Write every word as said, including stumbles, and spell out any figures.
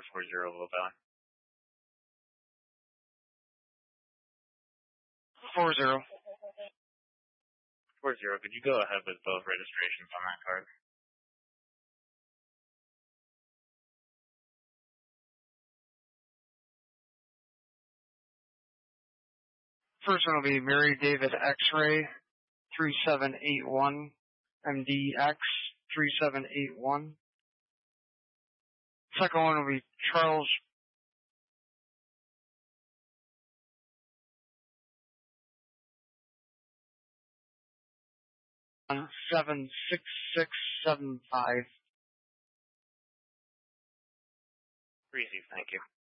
four zero Low Valley. Four zero. Four zero. Could you go ahead with both registrations on that card? First one will be Mary David X-Ray three seven eight one, M D X three seven eight one. Second one will be Charles seven six six seven five. Receive, thank you.